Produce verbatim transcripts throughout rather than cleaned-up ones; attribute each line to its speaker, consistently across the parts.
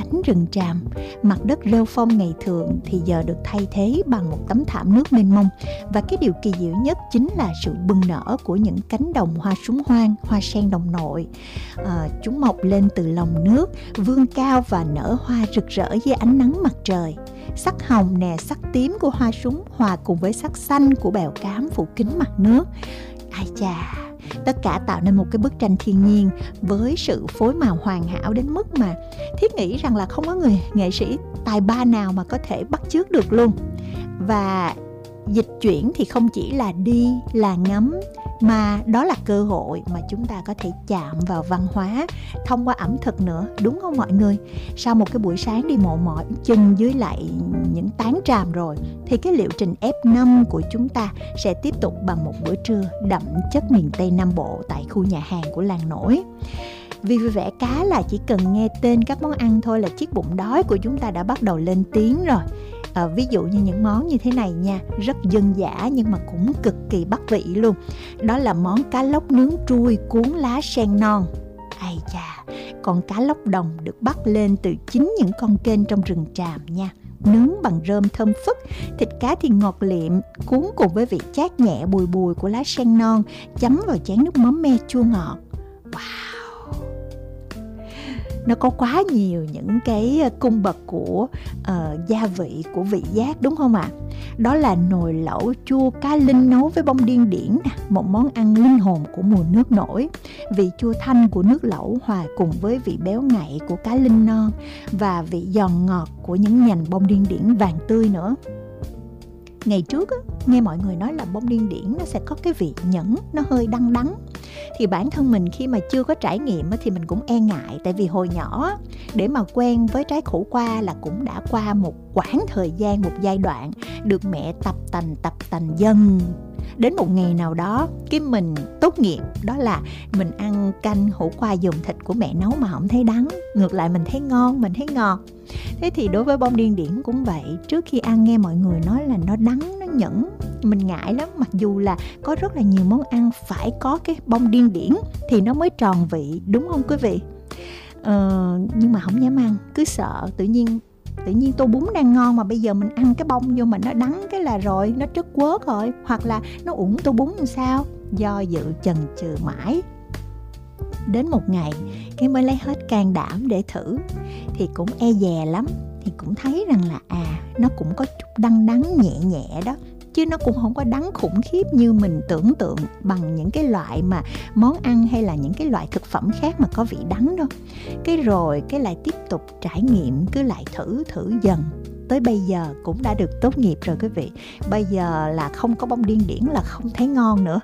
Speaker 1: cánh rừng tràm. Mặt đất rêu phong ngày thường thì giờ được thay thế bằng một tấm thảm nước mênh mông. Và cái điều kỳ diệu nhất chính là sự bừng nở của những cánh đồng hoa súng hoang, hoa sen đồng nội. À, chúng mọc lên từ lòng nước, vươn cao và nở hoa rực rỡ dưới ánh nắng mặt trời. Sắc hồng nè, sắc tím của hoa súng hòa cùng với sắc xanh của bèo cám phủ kín mặt nước. Ai chà, tất cả tạo nên một cái bức tranh thiên nhiên với sự phối màu hoàn hảo đến mức mà Thiết nghĩ rằng là không có người nghệ sĩ tài ba nào mà có thể bắt chước được luôn. Và dịch chuyển thì không chỉ là đi, là ngắm, mà đó là cơ hội mà chúng ta có thể chạm vào văn hóa thông qua ẩm thực nữa, đúng không mọi người? Sau một cái buổi sáng đi mò mỏi chân dưới lại những tán tràm rồi, thì cái liệu trình ép năm của chúng ta sẽ tiếp tục bằng một bữa trưa đậm chất miền Tây Nam Bộ tại khu nhà hàng của làng nổi. Vì vui vẻ cá là chỉ cần nghe tên các món ăn thôi là chiếc bụng đói của chúng ta đã bắt đầu lên tiếng rồi. À, ví dụ như những món như thế này nha, rất dân dã nhưng mà cũng cực kỳ bắt vị luôn. Đó là món cá lóc nướng trui cuốn lá sen non. Ai chà, con cá lóc đồng được bắt lên từ chính những con kênh trong rừng tràm nha. Nướng bằng rơm thơm phức, thịt cá thì ngọt liệm, cuốn cùng với vị chát nhẹ bùi bùi của lá sen non, chấm vào chén nước mắm me chua ngọt. Wow! Nó có quá nhiều những cái cung bậc của uh, gia vị, của vị giác, đúng không ạ? À? Đó là nồi lẩu chua cá linh nấu với bông điên điển, một món ăn linh hồn của mùa nước nổi. Vị chua thanh của nước lẩu hòa cùng với vị béo ngậy của cá linh non và vị giòn ngọt của những nhành bông điên điển vàng tươi nữa. Ngày trước á, nghe mọi người nói là bông điên điển nó sẽ có cái vị nhẫn, nó hơi đắng đắng. Thì bản thân mình khi mà chưa có trải nghiệm á, thì mình cũng e ngại. Tại vì hồi nhỏ để mà quen với trái khổ qua là cũng đã qua một quãng thời gian, một giai đoạn được mẹ tập tành tập tành dần. Đến một ngày nào đó cái mình tốt nghiệp, đó là mình ăn canh hổ qua dùng thịt của mẹ nấu mà không thấy đắng, ngược lại mình thấy ngon, mình thấy ngọt. Thế thì đối với bông điên điển cũng vậy. Trước khi ăn nghe mọi người nói là nó đắng, nó nhẫn, mình ngại lắm. Mặc dù là có rất là nhiều món ăn phải có cái bông điên điển thì nó mới tròn vị, đúng không quý vị? Ờ, nhưng mà không dám ăn, cứ sợ tự nhiên Tự nhiên tô bún đang ngon mà bây giờ mình ăn cái bông vô mà nó đắng cái là rồi, nó trớt quớt rồi. Hoặc là nó ủng tô bún làm sao? Do dự chần chừ mãi. Đến một ngày cái mới lấy hết can đảm để thử. Thì cũng e dè lắm. Thì cũng thấy rằng là à, nó cũng có chút đắng đắng nhẹ nhẹ đó, chứ nó cũng không có đắng khủng khiếp như mình tưởng tượng bằng những cái loại mà món ăn hay là những cái loại thực phẩm khác mà có vị đắng đâu. Cái rồi cái lại tiếp tục trải nghiệm, cứ lại thử thử dần. Tới bây giờ cũng đã được tốt nghiệp rồi quý vị. Bây giờ là không có bông điên điển là không thấy ngon nữa.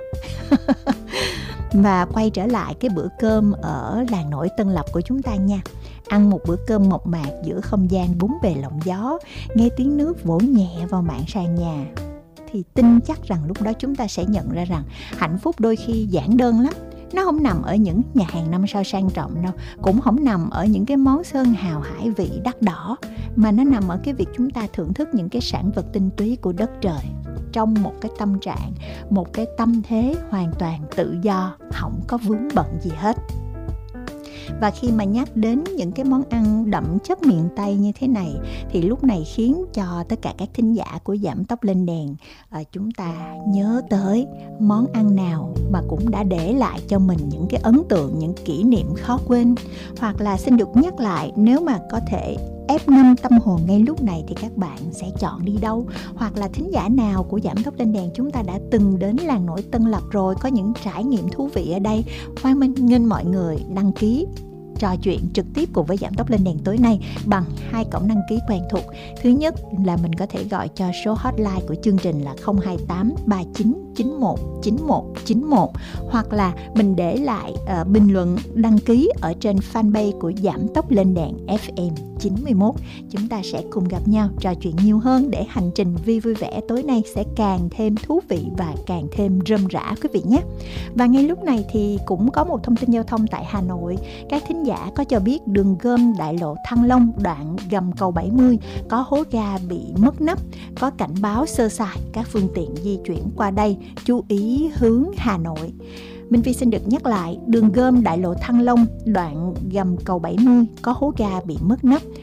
Speaker 1: Và quay trở lại cái bữa cơm ở làng nổi Tân Lập của chúng ta nha. Ăn một bữa cơm mộc mạc giữa không gian bún bề lộng gió, nghe tiếng nước vỗ nhẹ vào mạn sàn nhà, thì tin chắc rằng lúc đó chúng ta sẽ nhận ra rằng hạnh phúc đôi khi giản đơn lắm. Nó không nằm ở những nhà hàng năm sao sang trọng đâu, cũng không nằm ở những cái món sơn hào hải vị đắt đỏ, mà nó nằm ở cái việc chúng ta thưởng thức những cái sản vật tinh túy của đất trời trong một cái tâm trạng, một cái tâm thế hoàn toàn tự do, không có vướng bận gì hết. Và khi mà nhắc đến những cái món ăn đậm chất miền Tây như thế này thì lúc này khiến cho tất cả các thính giả của Giảm Tốc Lên Đèn à, chúng ta nhớ tới món ăn nào mà cũng đã để lại cho mình những cái ấn tượng, những kỷ niệm khó quên. Hoặc là xin được nhắc lại, nếu mà có thể ép năm tâm hồn ngay lúc này thì các bạn sẽ chọn đi đâu? Hoặc là thính giả nào của Giảm Tốc Lên Đèn chúng ta đã từng đến làng nổi Tân Lập rồi, có những trải nghiệm thú vị ở đây? Hoan nghênh mọi người đăng ký trò chuyện trực tiếp cùng với Giảm Tốc Lên Đèn tối nay bằng hai cổng đăng ký quen thuộc. Thứ nhất là mình có thể gọi cho số hotline của chương trình là không hai tám ba chín chín một chín một chín một, hoặc là mình để lại uh, bình luận đăng ký ở trên fanpage của Giảm Tốc Lên Đèn ép em chín mươi mốt. Chúng ta sẽ cùng gặp nhau trò chuyện nhiều hơn để hành trình Vi vui vẻ tối nay sẽ càng thêm thú vị và càng thêm rơm rã quý vị nhé. Và ngay lúc này thì cũng có một thông tin giao thông tại Hà Nội. Các thính giả có cho biết đường gom đại lộ Thăng Long đoạn gầm cầu bảy mươi có hố ga bị mất nắp, có cảnh báo sơ sài các phương tiện di chuyển qua đây chú ý hướng Hà Nội. Minh Phi xin được nhắc lại, đường gom đại lộ Thăng Long đoạn gầm cầu bảy mươi có hố ga bị mất nắp,